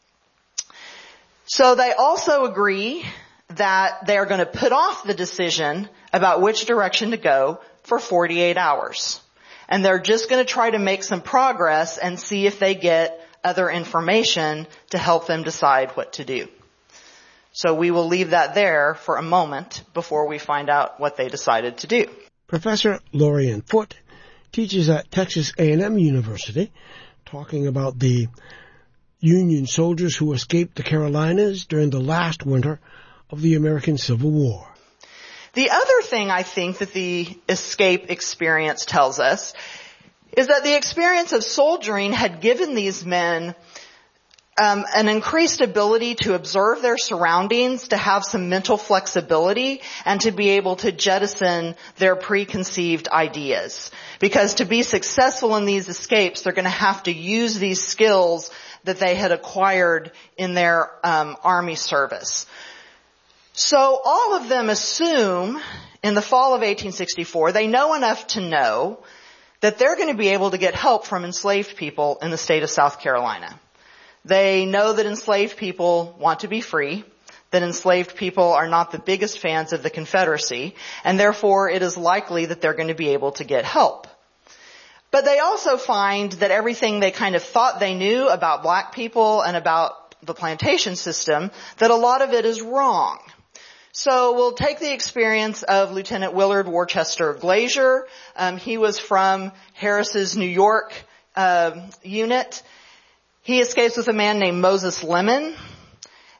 So they also agree that they are going to put off the decision about which direction to go for forty-eight hours. And they're just going to try to make some progress and see if they get other information to help them decide what to do. So we will leave that there for a moment before we find out what they decided to do. Professor Lorian Foote teaches at Texas A and M University, talking about the Union soldiers who escaped the Carolinas during the last winter of the American Civil War. The other thing I think that the escape experience tells us is that the experience of soldiering had given these men um, an increased ability to observe their surroundings, to have some mental flexibility, and to be able to jettison their preconceived ideas. Because to be successful in these escapes, they're going to have to use these skills that they had acquired in their um, army service. So all of them assume in the fall of eighteen sixty-four, they know enough to know that they're going to be able to get help from enslaved people in the state of South Carolina. They know that enslaved people want to be free, that enslaved people are not the biggest fans of the Confederacy, and therefore it is likely that they're going to be able to get help. But they also find that everything they kind of thought they knew about black people and about the plantation system, that a lot of it is wrong. So we'll take the experience of Lieutenant Willard Worcester Glazier. Um, he was from Harris's New York uh, unit. He escapes with a man named Moses Lemon.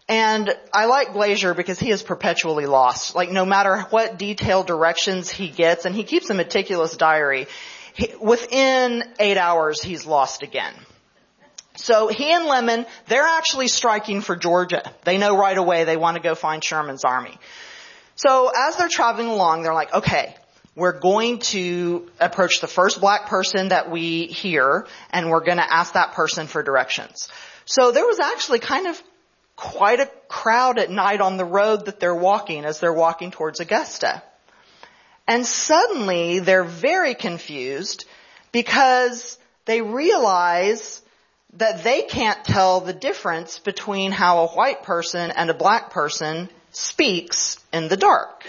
And I like Glazier because he is perpetually lost. Like no matter what detailed directions he gets, and he keeps a meticulous diary, he, within eight hours he's lost again. So he and Lemon, they're actually striking for Georgia. They know right away they want to go find Sherman's army. So as they're traveling along, they're like, okay, we're going to approach the first black person that we hear, and we're going to ask that person for directions. So there was actually kind of quite a crowd at night on the road that they're walking as they're walking towards Augusta. And suddenly they're very confused because they realize that they can't tell the difference between how a white person and a black person speaks in the dark.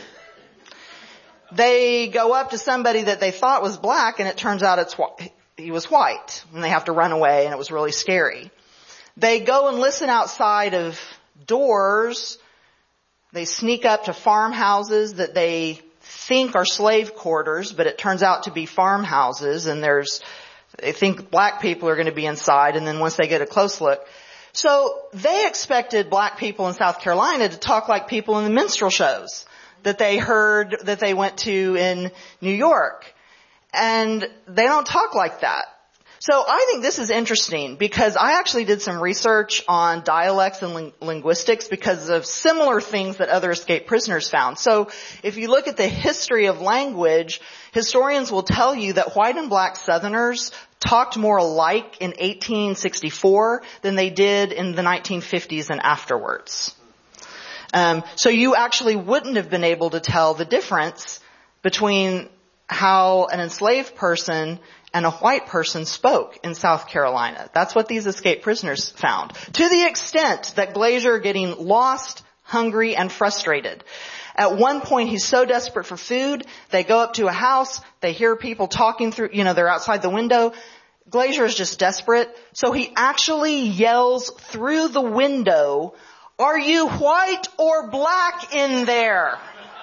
They go up to somebody that they thought was black, and it turns out it's he was white, and they have to run away, and it was really scary. They go and listen outside of doors. They sneak up to farmhouses that they think are slave quarters, but it turns out to be farmhouses, and there's they think black people are going to be inside, and then once they get a close look. So they expected black people in South Carolina to talk like people in the minstrel shows that they heard, that they went to in New York. And they don't talk like that. So I think this is interesting because I actually did some research on dialects and ling- linguistics because of similar things that other escaped prisoners found. So if you look at the history of language, historians will tell you that white and black Southerners talked more alike in eighteen sixty-four than they did in the nineteen fifties and afterwards. Um, so you actually wouldn't have been able to tell the difference between how an enslaved person and a white person spoke in South Carolina. That's what these escaped prisoners found. To the extent that Glazier getting lost, hungry, and frustrated. At one point, he's so desperate for food, they go up to a house, they hear people talking through, you know, they're outside the window. Glazier is just desperate, so he actually yells through the window, "Are you white or black in there?"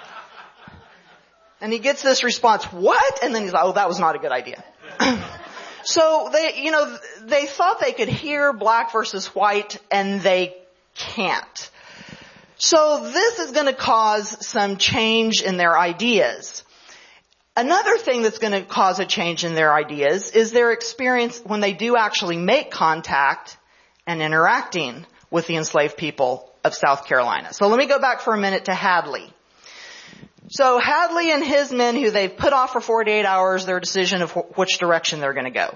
And he gets this response, "What?" And then he's like, "Oh, that was not a good idea." So they, you know, they thought they could hear black versus white, and they can't. So this is going to cause some change in their ideas. Another thing that's going to cause a change in their ideas is their experience when they do actually make contact and interacting with the enslaved people of South Carolina. So let me go back for a minute to Hadley. So Hadley and his men, who they've put off for forty-eight hours, their decision of wh- which direction they're going to go.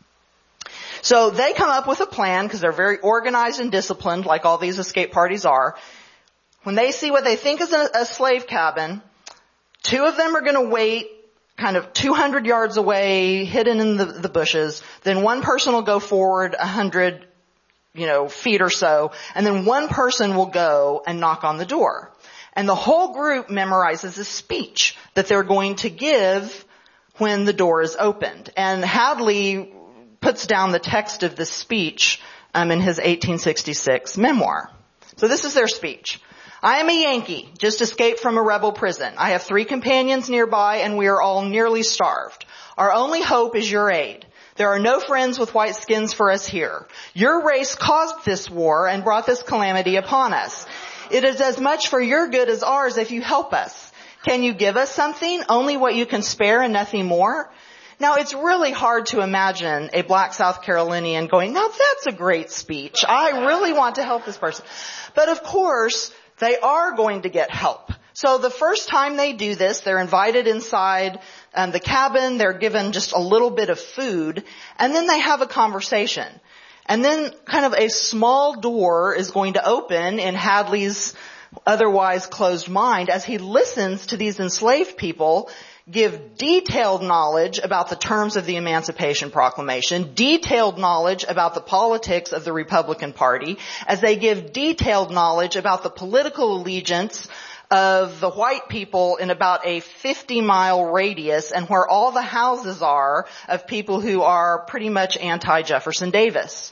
So they come up with a plan because they're very organized and disciplined, like all these escape parties are. When they see what they think is a, a slave cabin, two of them are going to wait kind of two hundred yards away, hidden in the, the bushes. Then one person will go forward one hundred, you know, feet or so, and then one person will go and knock on the door. And the whole group memorizes a speech that they're going to give when the door is opened. And Hadley puts down the text of this speech um, in his eighteen sixty-six memoir. So this is their speech. "I am a Yankee, just escaped from a rebel prison. I have three companions nearby, and we are all nearly starved. Our only hope is your aid. There are no friends with white skins for us here. Your race caused this war and brought this calamity upon us. It is as much for your good as ours if you help us. Can you give us something? Only what you can spare and nothing more?" Now, it's really hard to imagine a black South Carolinian going, "Now that's a great speech. I really want to help this person." But of course, they are going to get help. So the first time they do this, they're invited inside um, the cabin. They're given just a little bit of food, and then they have a conversation. And then kind of a small door is going to open in Hadley's otherwise closed mind as he listens to these enslaved people give detailed knowledge about the terms of the Emancipation Proclamation, detailed knowledge about the politics of the Republican Party, as they give detailed knowledge about the political allegiance of the white people in about a fifty mile radius, and where all the houses are of people who are pretty much anti-Jefferson Davis.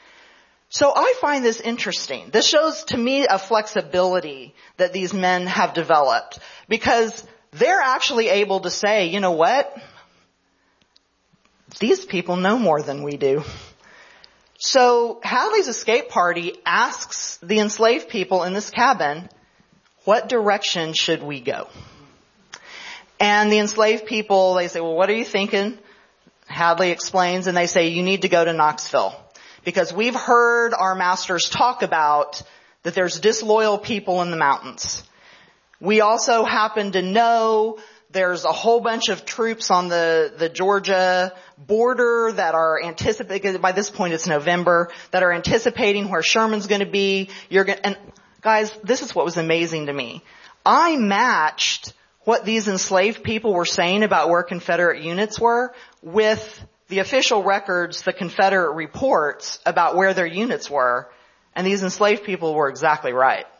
So I find this interesting. This shows to me a flexibility that these men have developed, because they're actually able to say, you know what? These people know more than we do. So Hadley's escape party asks the enslaved people in this cabin, what direction should we go? And the enslaved people, they say, well, what are you thinking? Hadley explains, and they say, you need to go to Knoxville. Because we've heard our masters talk about that there's disloyal people in the mountains. We also happen to know there's a whole bunch of troops on the, the Georgia border that are anticipating, by this point it's November, that are anticipating where Sherman's going to be. You're going, and guys, this is what was amazing to me. I matched what these enslaved people were saying about where Confederate units were with the official records, the Confederate reports about where their units were, and these enslaved people were exactly right.